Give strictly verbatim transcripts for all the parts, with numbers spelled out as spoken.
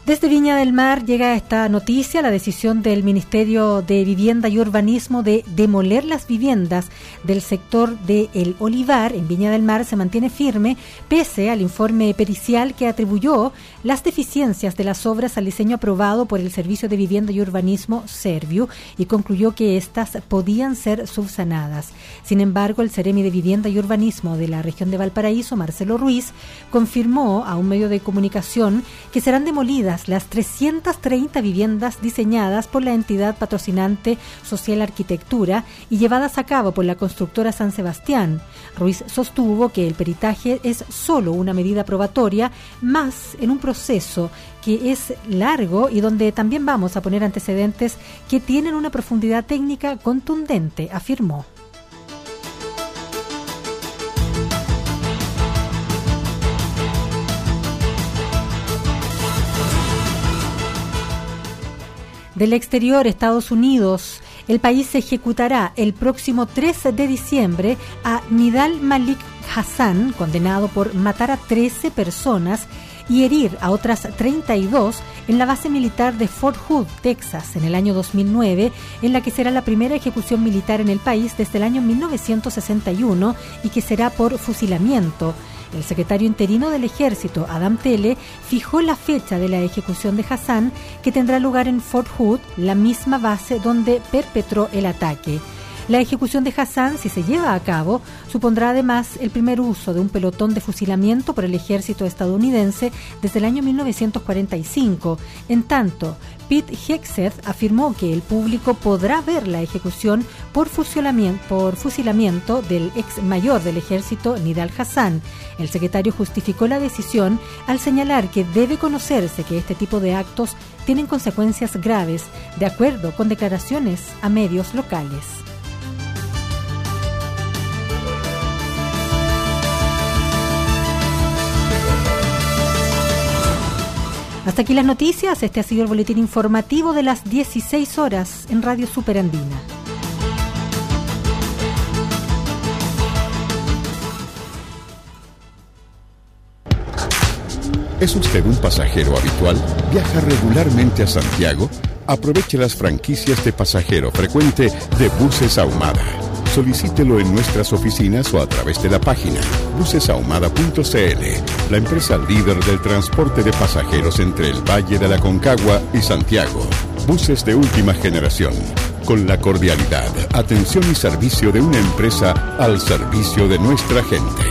Desde Viña del Mar llega esta noticia: la decisión del Ministerio de Vivienda y Urbanismo de demoler las viviendas del sector de El Olivar en Viña del Mar se mantiene firme pese al informe pericial que atribuyó las deficiencias de las obras al diseño aprobado por el Servicio de Vivienda y Urbanismo Serviu y concluyó que éstas podían ser subsanadas. Sin embargo, el Ceremi de Vivienda y Urbanismo de la región de Valparaíso, Marcelo Ruiz, confirmó a un medio de comunicación que serán demolidas las trescientas treinta viviendas diseñadas por la entidad patrocinante Social Arquitectura y llevadas a cabo por la constructora San Sebastián. Ruiz sostuvo que el peritaje es solo una medida probatoria más en un proceso que es largo y donde también vamos a poner antecedentes que tienen una profundidad técnica contundente, afirmó. Del exterior, Estados Unidos, el país ejecutará el próximo trece de diciembre a Nidal Malik Hassan, condenado por matar a trece personas y herir a otras treinta y dos en la base militar de Fort Hood, Texas, en el año dos mil nueve, en la que será la primera ejecución militar en el país desde el año mil novecientos sesenta y uno y que será por fusilamiento. El secretario interino del Ejército, Adam Tele, fijó la fecha de la ejecución de Hassan, que tendrá lugar en Fort Hood, la misma base donde perpetró el ataque. La ejecución de Hassan, si se lleva a cabo, supondrá además el primer uso de un pelotón de fusilamiento por el ejército estadounidense desde el año mil novecientos cuarenta y cinco. En tanto, Pete Hegseth afirmó que el público podrá ver la ejecución por fusilamiento, por fusilamiento del ex mayor del ejército, Nidal Hassan. El secretario justificó la decisión al señalar que debe conocerse que este tipo de actos tienen consecuencias graves, de acuerdo con declaraciones a medios locales. Hasta aquí las noticias. Este ha sido el boletín informativo de las dieciséis horas en Radio Superandina. ¿Es usted un pasajero habitual? ¿Viaja regularmente a Santiago? Aproveche las franquicias de pasajero frecuente de Buses Ahumada. Solicítelo en nuestras oficinas o a través de la página buses ahumada punto c l, la empresa líder del transporte de pasajeros entre el Valle de la Aconcagua y Santiago. Buses de última generación, con la cordialidad, atención y servicio de una empresa al servicio de nuestra gente.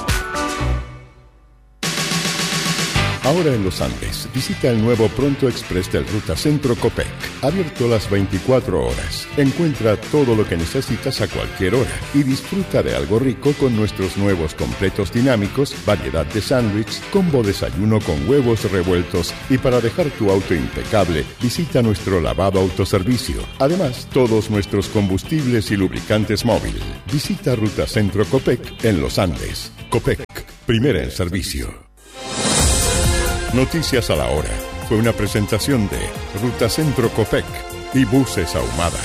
Ahora en los Andes, visita el nuevo Pronto Express del Ruta Centro Copec, abierto las veinticuatro horas. Encuentra todo lo que necesitas a cualquier hora y disfruta de algo rico con nuestros nuevos completos dinámicos, variedad de sándwich, combo desayuno con huevos revueltos y para dejar tu auto impecable, visita nuestro lavado autoservicio. Además, todos nuestros combustibles y lubricantes móvil. Visita Ruta Centro Copec en los Andes. Copec, primera en servicio. Noticias a la hora. Fue una presentación de Ruta Centro Copec y Buses Ahumada.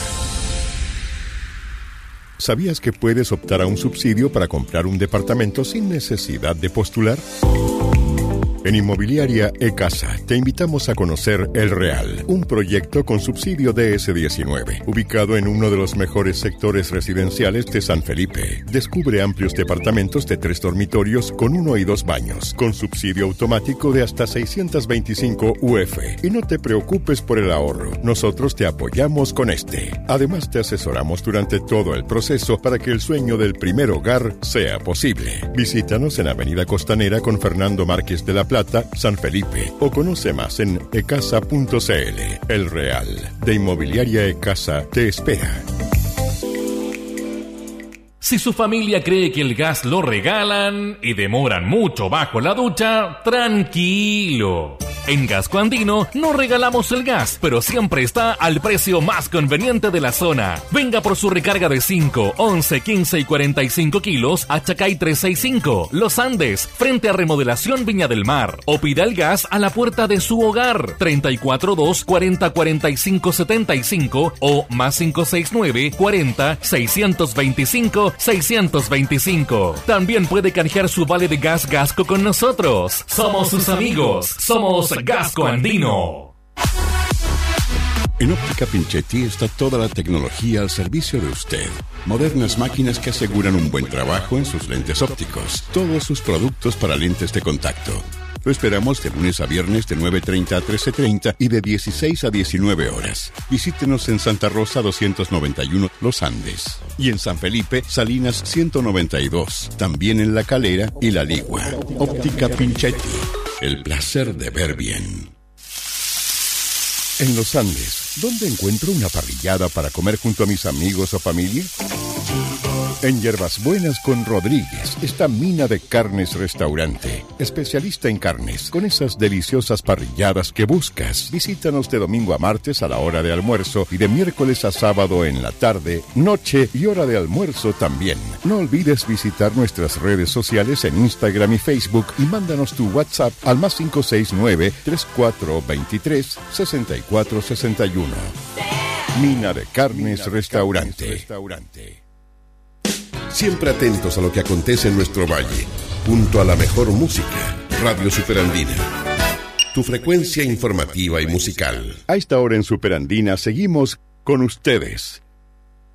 ¿Sabías que puedes optar a un subsidio para comprar un departamento sin necesidad de postular? En Inmobiliaria E-Casa te invitamos a conocer El Real, un proyecto con subsidio D S diecinueve, ubicado en uno de los mejores sectores residenciales de San Felipe. Descubre amplios departamentos de tres dormitorios con uno y dos baños, con subsidio automático de hasta seiscientos veinticinco U F. Y no te preocupes por el ahorro, nosotros te apoyamos con este. Además te asesoramos durante todo el proceso para que el sueño del primer hogar sea posible. Visítanos en Avenida Costanera con Fernando Márquez de la Plata, San Felipe, o conoce más en ecasa punto c l. El Real de Inmobiliaria E-Casa te espera. Si su familia cree que el gas lo regalan y demoran mucho bajo la ducha, tranquilo. En Gasco Andino no regalamos el gas, pero siempre está al precio más conveniente de la zona. Venga por su recarga de cinco, once, quince y cuarenta y cinco kilos a Chacay trescientos sesenta y cinco, Los Andes, frente a Remodelación Viña del Mar. O pida el gas a la puerta de su hogar, treinta y cuatro dos, cuarenta, cuarenta y cinco, setenta y cinco o más cinco seis nueve, cuarenta, seiscientos veinticinco, seiscientos veinticinco. También puede canjear su vale de gas Gasco con nosotros. Somos sus amigos. Somos Gasco Andino. En Óptica Pinchetti está toda la tecnología al servicio de usted. Modernas máquinas que aseguran un buen trabajo en sus lentes ópticos. Todos sus productos para lentes de contacto. Lo esperamos de lunes a viernes de nueve treinta a trece treinta y de dieciséis a diecinueve horas. Visítenos en Santa Rosa doscientos noventa y uno Los Andes. Y en San Felipe, Salinas ciento noventa y dos. También en La Calera y La Ligua. Óptica Pinchetti. El placer de ver bien. En Los Andes, ¿dónde encuentro una parrillada para comer junto a mis amigos o familia? En Hierbas Buenas con Rodríguez está Mina de Carnes Restaurante, especialista en carnes, con esas deliciosas parrilladas que buscas. Visítanos de domingo a martes a la hora de almuerzo y de miércoles a sábado en la tarde, noche y hora de almuerzo también. No olvides visitar nuestras redes sociales en Instagram y Facebook y mándanos tu WhatsApp al más cinco seis nueve, tres cuatro dos tres, seis cuatro seis uno. Mina de Carnes Restaurante. Siempre atentos a lo que acontece en nuestro valle, junto a la mejor música. Radio Superandina, tu frecuencia informativa y musical. A esta hora en Superandina seguimos con ustedes.